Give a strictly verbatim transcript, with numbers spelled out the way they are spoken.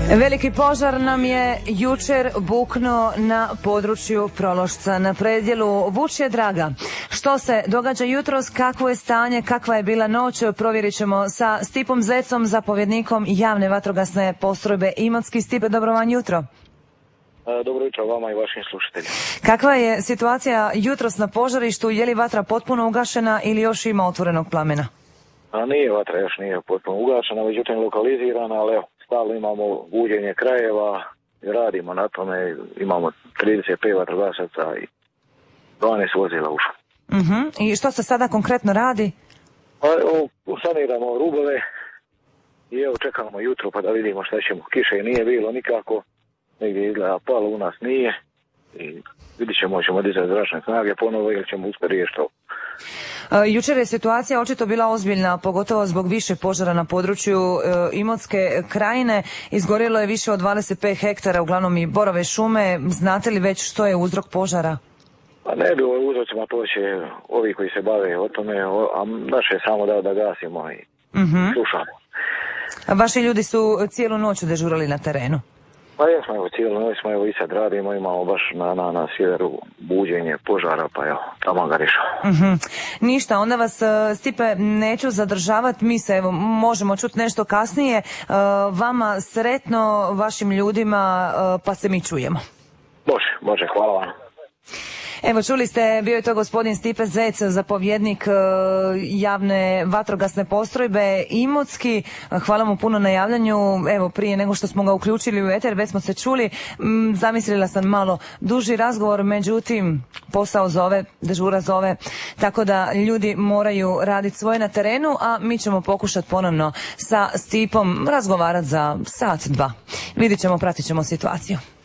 Veliki požar nam je jučer buknuo na području Prološca, na predjelu Vučje Draga. Što se događa jutros, kakvo je stanje, kakva je bila noć, provjerit ćemo sa Stipom Zecom, zapovjednikom javne vatrogasne postrojbe Imotski. Stipe, dobro vam jutro. Dobro jutro vama i vašim slušateljima. Kakva je situacija jutros na požarištu, je li vatra potpuno ugašena ili još ima otvorenog plamena? A nije vatra, još nije potpuno ugašena, međutim lokalizirana, ali evo, stalno imamo buđenje krajeva, radimo na tome, imamo trideset pet vatrogasaca i dvanaest vozila ušlo. Uh-huh. I što se sada konkretno radi? Pa evo, saniramo rubove i evo čekamo jutro pa da vidimo šta ćemo. Kiše nije bilo nikako, negdje izgleda palo, u nas nije i vidit ćemo, ćemo dizati zračne snage ponovo ili ćemo uspjeti riješiti ovo. Jučer je situacija očito bila ozbiljna, pogotovo zbog više požara na području e, Imotske krajine. Izgorjelo je više od dvadeset pet hektara, uglavnom i borove šume. Znate li već što je uzrok požara? Pa ne bi o uzrocima, to će ovi koji se bave o tome, a naše je samo da, da gasimo i uh-huh. slušamo. A vaši ljudi su cijelu noć dežurali na terenu? Pa jesmo, evo, cijelu noć smo, evo, i sad radimo, imamo baš na, na, na sjeveru buđenje požara, pa evo, tamo ga rješamo. Mm-hmm. Ništa, onda vas, Stipe, neću zadržavati, mi se, evo, možemo čuti nešto kasnije, uh, vama sretno, vašim ljudima, uh, pa se mi čujemo. Može, može, hvala vam. Evo, čuli ste, bio je to gospodin Stipe Zec, zapovjednik uh, javne vatrogasne postrojbe Imotski. Hvala mu puno na javljanju. Evo, prije nego što smo ga uključili u eter, već smo se čuli. M, zamislila sam malo duži razgovor, međutim, posao zove, dežura zove, tako da ljudi moraju raditi svoje na terenu, a mi ćemo pokušati ponovno sa Stipom razgovarati za sat, dva. Vidit ćemo, pratit ćemo situaciju.